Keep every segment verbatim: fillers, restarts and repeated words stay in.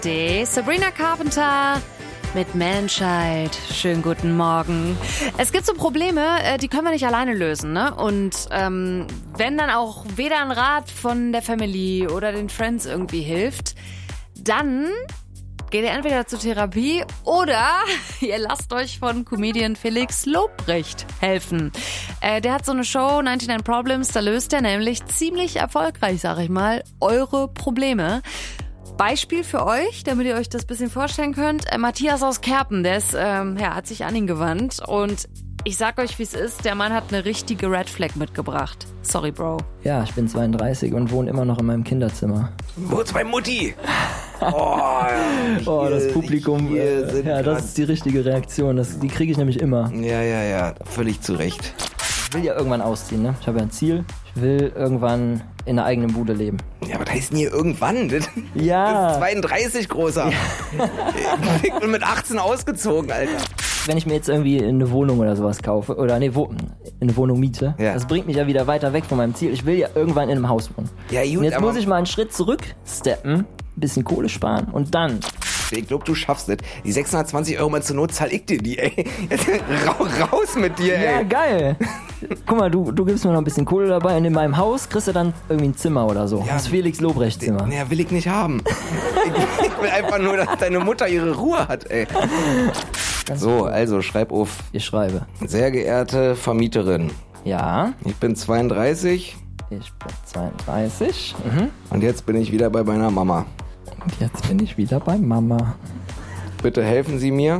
Die Sabrina Carpenter mit Menschheit. Schönen guten Morgen. Es gibt so Probleme, die können wir nicht alleine lösen, ne? Und ähm, wenn dann auch weder ein Rat von der Family oder den Friends irgendwie hilft, dann geht ihr entweder zur Therapie oder ihr lasst euch von Comedian Felix Lobrecht helfen. Äh, der hat so eine Show, neunundneunzig Problems, da löst er nämlich ziemlich erfolgreich, sag ich mal, eure Probleme. Beispiel für euch, damit ihr euch das ein bisschen vorstellen könnt. Äh, Matthias aus Kerpen, der ist, ähm, ja, hat sich an ihn gewandt und ich sag euch, wie es ist, der Mann hat eine richtige Red Flag mitgebracht. Sorry, Bro. Ja, ich bin zweiunddreißig und wohne immer noch in meinem Kinderzimmer. Wo ist mein Mutti? Oh, ja, oh, hier, das Publikum, hier äh, ja, das ist die richtige Reaktion. Das, die kriege ich nämlich immer. Ja, ja, ja, völlig zu Recht. Ich will ja irgendwann ausziehen, ne? Ich habe ja ein Ziel. Ich will irgendwann in einer eigenen Bude leben. Ja, aber das heißt denn hier irgendwann? Das, ja. Das ist zweiunddreißig, Großer. Ja. Ich bin mit achtzehn ausgezogen, Alter. Wenn ich mir jetzt irgendwie eine Wohnung oder sowas kaufe, oder nee, wo, eine Wohnung miete, ja. Das bringt mich ja wieder weiter weg von meinem Ziel. Ich will ja irgendwann in einem Haus wohnen. Ja, gut, und jetzt aber muss ich mal einen Schritt zurücksteppen, ein bisschen Kohle sparen und dann... Ich glaube, du schaffst es. Die sechshundertzwanzig Euro mal zur Not zahl ich dir die, ey. Raus mit dir, ey. Ja, geil. Guck mal, du, du gibst mir noch ein bisschen Kohle dabei und in meinem Haus kriegst du dann irgendwie ein Zimmer oder so. Ja, das Felix Lobrecht Zimmer. Naja, will ich nicht haben. ich, ich will einfach nur, dass deine Mutter ihre Ruhe hat, ey. So, also schreib auf. Ich schreibe. Sehr geehrte Vermieterin. Ja. Ich bin zweiunddreißig. Ich bin zweiunddreißig. Mhm. Und jetzt bin ich wieder bei meiner Mama. Und jetzt bin ich wieder bei Mama. Bitte helfen Sie mir.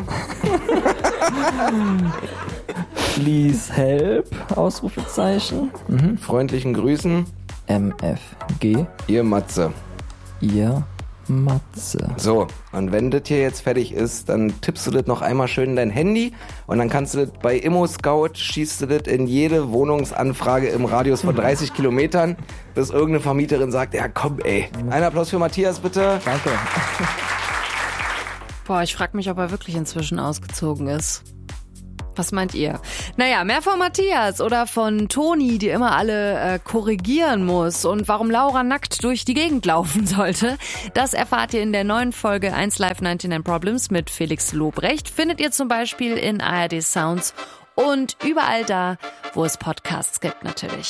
Please help, Ausrufezeichen. Mhm. Freundlichen Grüßen. M F G. Ihr Matze. Ihr Matze. So, und wenn das hier jetzt fertig ist, dann tippst du das noch einmal schön in dein Handy und dann kannst du das bei ImmoScout, schießt du das in jede Wohnungsanfrage im Radius von dreißig Kilometern, bis irgendeine Vermieterin sagt, ja komm ey. Ein Applaus für Matthias bitte. Danke. Boah, ich frag mich, ob er wirklich inzwischen ausgezogen ist. Was meint ihr? Naja, mehr von Matthias oder von Toni, die immer alle äh, korrigieren muss und warum Laura nackt durch die Gegend laufen sollte, das erfahrt ihr in der neuen Folge eins Live neunundneunzig Problems mit Felix Lobrecht. Findet ihr zum Beispiel in A R D Sounds und überall da, wo es Podcasts gibt natürlich.